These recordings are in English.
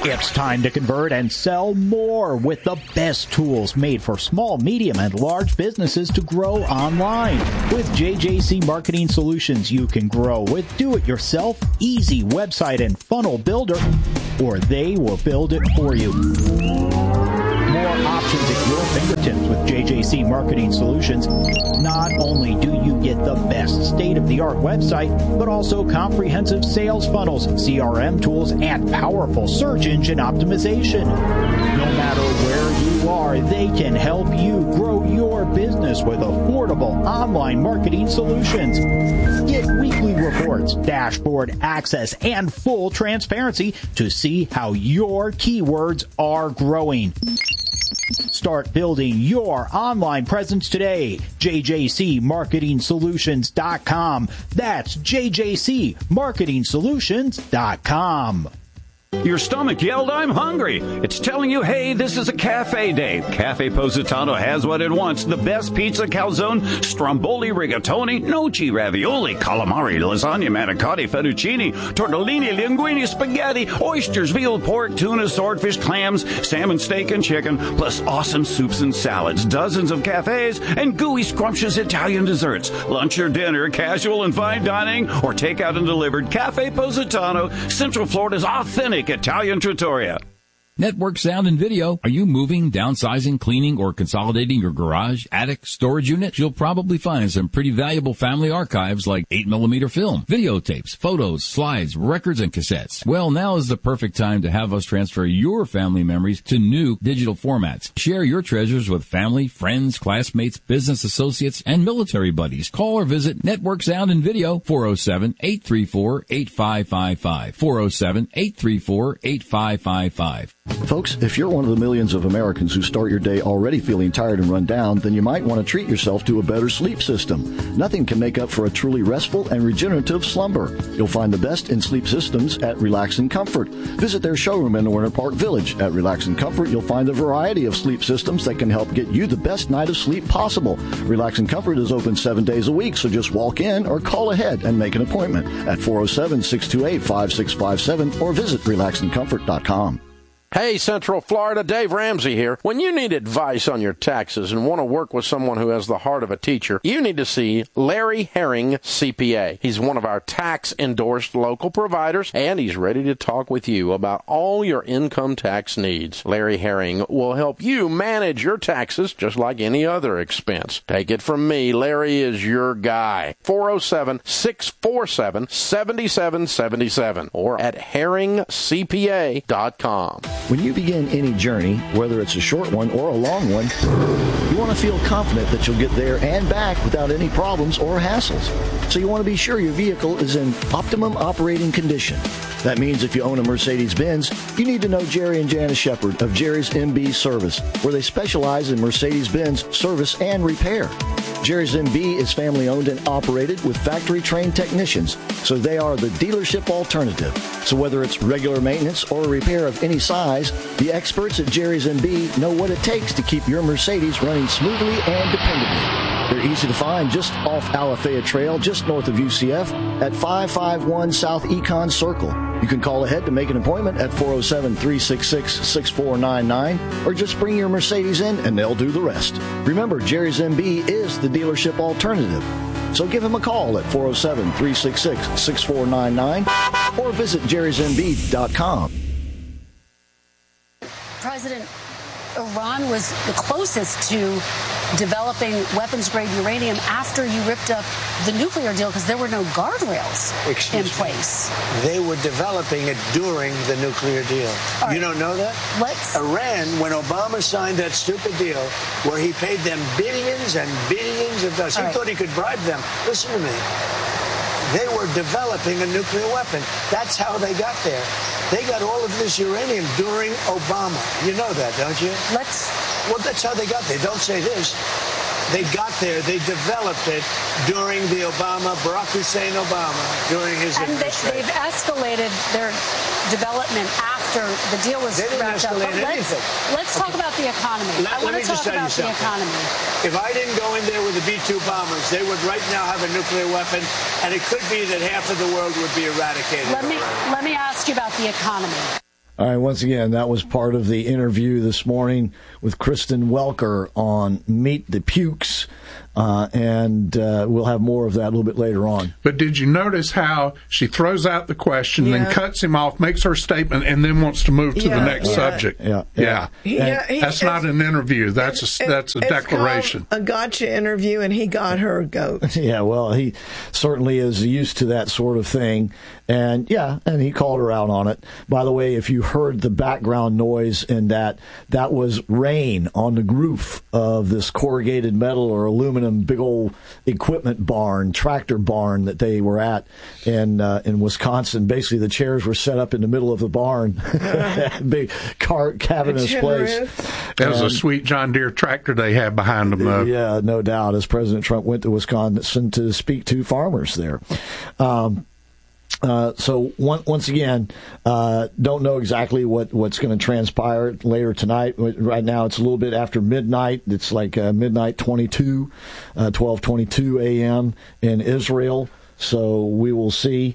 It's time to convert and sell more with the best tools made for small, medium, and large businesses to grow online. With JJC Marketing Solutions, you can grow with do-it-yourself, easy website and funnel builder, or they will build it for you. More options at your fingertips with JJC Marketing Solutions. Not only do you get the best state-of-the-art website, but also comprehensive sales funnels, CRM tools, and powerful search engine optimization. No matter where you are, they can help you grow your business with affordable online marketing solutions. Get weekly reports, dashboard access, and full transparency to see how your keywords are growing. Start building your online presence today. JJCMarketingSolutions.com. That's JJCMarketingSolutions.com. Your stomach yelled, "I'm hungry." It's telling you, hey, this is a cafe day. Cafe Positano has what it wants. The best pizza, calzone, stromboli, rigatoni, gnocchi, ravioli, calamari, lasagna, manicotti, fettuccine, tortellini, linguine, spaghetti, oysters, veal, pork, tuna, swordfish, clams, salmon, steak, and chicken, plus awesome soups and salads, dozens of cafes, and gooey, scrumptious Italian desserts. Lunch or dinner, casual and fine dining, or takeout and delivered. Cafe Positano, Central Florida's authentic Italian trattoria. Network Sound and Video. Are you moving, downsizing, cleaning, or consolidating your garage, attic, storage unit? You'll probably find some pretty valuable family archives like 8mm film, videotapes, photos, slides, records, and cassettes. Well, now is the perfect time to have us transfer your family memories to new digital formats. Share your treasures with family, friends, classmates, business associates, and military buddies. Call or visit Network Sound and Video, 407-834-8555, 407-834-8555. Folks, if you're one of the millions of Americans who start your day already feeling tired and run down, then you might want to treat yourself to a better sleep system. Nothing can make up for a truly restful and regenerative slumber. You'll find the best in sleep systems at Relax and Comfort. Visit their showroom in Winter Park Village. At Relax and Comfort, you'll find a variety of sleep systems that can help get you the best night of sleep possible. Relax and Comfort is open 7 days a week, so just walk in or call ahead and make an appointment at 407-628-5657 or visit relaxandcomfort.com. Hey, Central Florida, Dave Ramsey here. When you need advice on your taxes and want to work with someone who has the heart of a teacher, you need to see Larry Herring, CPA. He's one of our tax-endorsed local providers, and he's ready to talk with you about all your income tax needs. Larry Herring will help you manage your taxes just like any other expense. Take it from me, Larry is your guy. 407-647-7777 or at herringcpa.com. When you begin any journey, whether it's a short one or a long one, you want to feel confident that you'll get there and back without any problems or hassles. So you want to be sure your vehicle is in optimum operating condition. That means if you own a Mercedes-Benz, you need to know Jerry and Janice Shepard of Jerry's MB Service, where they specialize in Mercedes-Benz service and repair. Jerry's MB is family-owned and operated with factory-trained technicians, so they are the dealership alternative. So whether it's regular maintenance or a repair of any size, the experts at Jerry's MB know what it takes to keep your Mercedes running smoothly and dependably. They're easy to find just off Alafaya Trail, just north of UCF, at 551 South Econ Circle. You can call ahead to make an appointment at 407-366-6499, or just bring your Mercedes in and they'll do the rest. Remember, Jerry's MB is the dealership alternative. So give him a call at 407-366-6499 or visit jerrysmb.com. President, Iran was the closest to developing weapons-grade uranium after you ripped up the nuclear deal because there were no guardrails in place. They were developing it during the nuclear deal. You don't know that? Iran, when Obama signed that stupid deal where he paid them billions and billions of dollars, he thought he could bribe them. Listen to me. They were developing a nuclear weapon. That's how they got there. They got all of this uranium during Obama. You know that, don't you? Well, that's how they got there. Don't say this. They got there. They developed it during the Barack Hussein Obama, during his administration. And they've escalated their development after the deal was wrapped up. But let's talk about the economy. I want to talk about the economy. If I didn't go in there with the B-2 bombers, they would right now have a nuclear weapon, and it could be that half of the world would be eradicated. Let me ask you about the economy. All right, once again, that was part of the interview this morning with Kristen Welker on Meet the Pukes, and we'll have more of that a little bit later on. But did you notice how she throws out the question, then cuts him off, makes her statement, and then wants to move to the next subject? Yeah. That's not an interview. That's a declaration. A gotcha interview, and he got her goat. Yeah, well, he certainly is used to that sort of thing. And he called her out on it. By the way, if you heard the background noise in that was rain on the roof of this corrugated metal or aluminum big old equipment barn, tractor barn that they were at in Wisconsin. Basically, the chairs were set up in the middle of the barn, big cavernous place. That was a sweet John Deere tractor they had behind them, though. Yeah, no doubt, as President Trump went to Wisconsin to speak to farmers there. So once again, don't know exactly what's going to transpire later tonight. Right now, it's a little bit after midnight. It's like midnight 12:22 a.m. in Israel. So we will see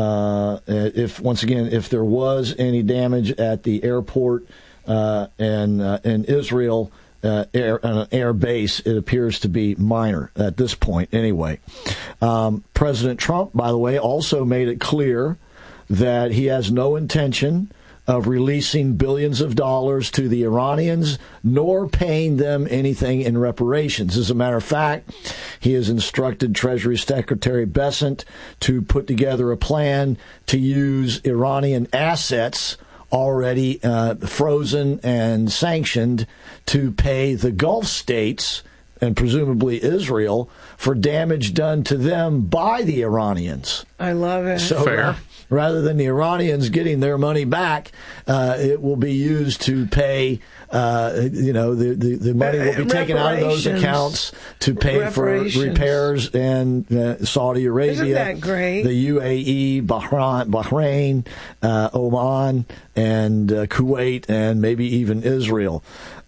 if there was any damage at the airport in Israel. Air base, it appears to be minor at this point anyway. President Trump, by the way, also made it clear that he has no intention of releasing billions of dollars to the Iranians, nor paying them anything in reparations. As a matter of fact, he has instructed Treasury Secretary Bessent to put together a plan to use Iranian assets already frozen and sanctioned to pay the Gulf states and presumably Israel for damage done to them by the Iranians. I love it. So fair. Rather than the Iranians getting their money back, it will be used to pay, the money will be taken out of those accounts to pay for repairs in Saudi Arabia. Isn't that great? The UAE, Bahrain, Oman, and Kuwait, and maybe even Israel.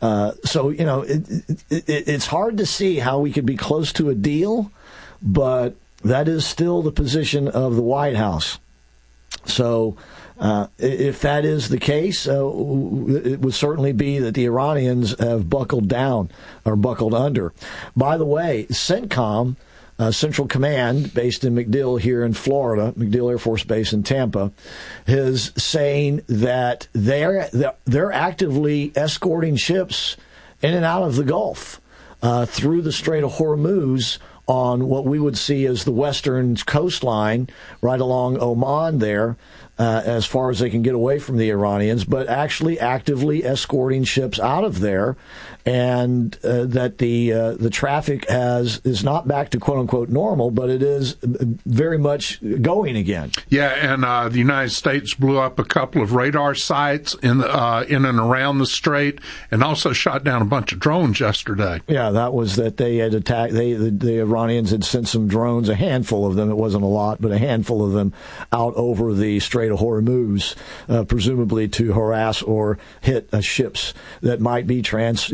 It's hard to see how we could be close to a deal, but that is still the position of the White House. So if that is the case, it would certainly be that the Iranians have buckled down or buckled under. By the way, CENTCOM, Central Command, based in MacDill here in Florida, MacDill Air Force Base in Tampa, is saying that they're actively escorting ships in and out of the Gulf through the Strait of Hormuz on what we would see as the western coastline right along Oman there, as far as they can get away from the Iranians, but actually actively escorting ships out of there, and that the traffic is not back to quote unquote normal, but it is very much going again. Yeah, and the United States blew up a couple of radar sites in and around the strait, and also shot down a bunch of drones yesterday. Yeah, that was that they had attacked. The Iranians had sent some drones, a handful of them. It wasn't a lot, but a handful of them out over the Strait of Hormuz, presumably to harass or hit ships that might be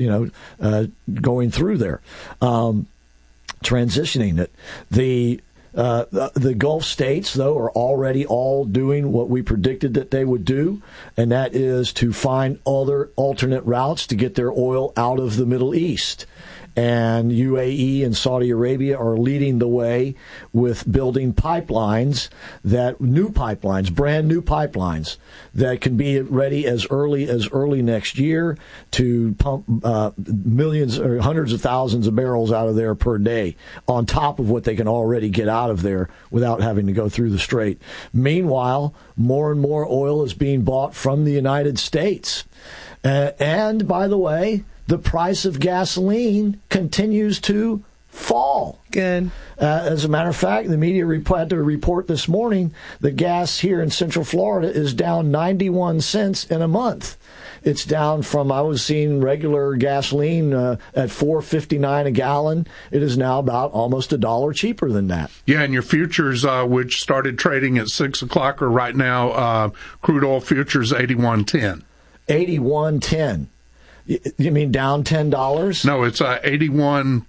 going through there, transitioning it. The Gulf states, though, are already all doing what we predicted that they would do, and that is to find other alternate routes to get their oil out of the Middle East. And UAE and Saudi Arabia are leading the way with building pipelines, brand new pipelines that can be ready as early next year to pump millions or hundreds of thousands of barrels out of there per day, on top of what they can already get out of there without having to go through the strait. Meanwhile, more and more oil is being bought from the United States. And by the way, the price of gasoline continues to fall. Good. As a matter of fact, the media had to report this morning that gas here in Central Florida is down 91 cents in a month. It's down from, I was seeing regular gasoline at $4.59 a gallon. It is now about almost $1 cheaper than that. Yeah, and your futures, which started trading at 6 o'clock, are right now crude oil futures 81.10. 81.10. You mean down $10? No, it's $81.10,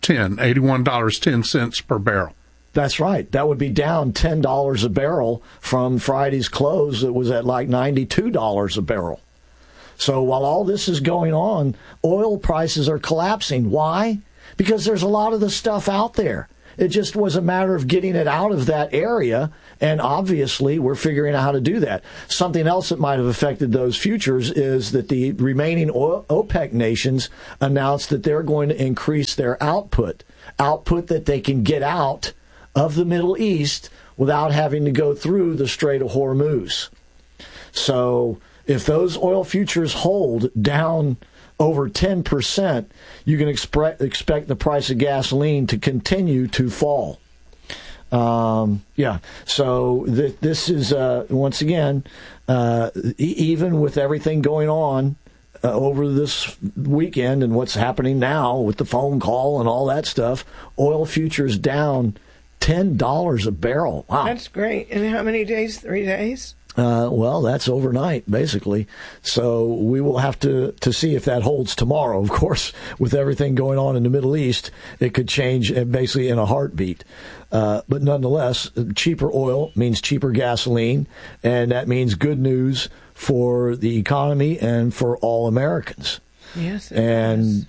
$81.10 per barrel. That's right. That would be down $10 a barrel from Friday's close. It was at like $92 a barrel. So while all this is going on, oil prices are collapsing. Why? Because there's a lot of the stuff out there. It just was a matter of getting it out of that area, and obviously we're figuring out how to do that. Something else that might have affected those futures is that the remaining OPEC nations announced that they're going to increase their output that they can get out of the Middle East without having to go through the Strait of Hormuz. So if those oil futures hold down over 10%, you can expect the price of gasoline to continue to fall. So this is, once again, even with everything going on over this weekend and what's happening now with the phone call and all that stuff, oil futures down $10 a barrel. Wow. That's great. And how many days? 3 days? Well, that's overnight, basically. So we will have to see if that holds tomorrow. Of course, with everything going on in the Middle East, it could change basically in a heartbeat. But nonetheless, cheaper oil means cheaper gasoline, and that means good news for the economy and for all Americans. Yes. And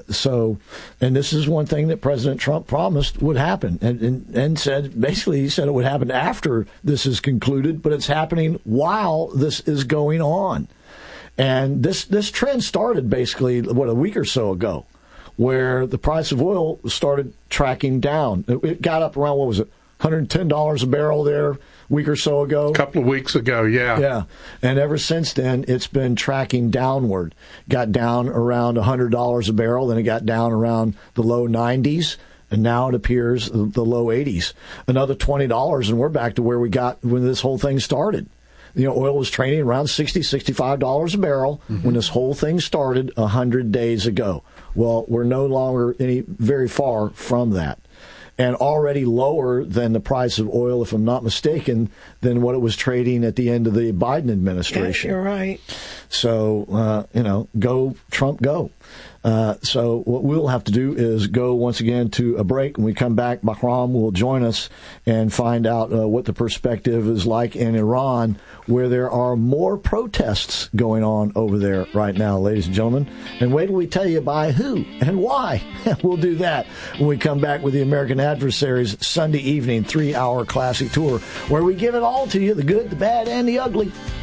this is one thing that President Trump promised would happen, and said, basically, he said it would happen after this is concluded, but it's happening while this is going on. And this trend started basically, a week or so ago, where the price of oil started tracking down. It got up around, $110 a barrel there a week or so ago. A couple of weeks ago, yeah. Yeah. And ever since then, it's been tracking downward. Got down around $100 a barrel, then it got down around the low 90s, and now it appears the low 80s. Another $20, and we're back to where we got when this whole thing started. Oil was trading around $60, $65 a barrel when this whole thing started 100 days ago. Well, we're no longer very far from that. And already lower than the price of oil, if I'm not mistaken, than what it was trading at the end of the Biden administration. Yeah, you're right. So, go Trump, go. So what we'll have to do is go once again to a break. When we come back, Bahram will join us and find out what the perspective is like in Iran, where there are more protests going on over there right now, ladies and gentlemen. And wait till we tell you by who and why. We'll do that when we come back with the American Adversaries Sunday evening 3-hour classic tour, where we give it all to you, the good, the bad, and the ugly.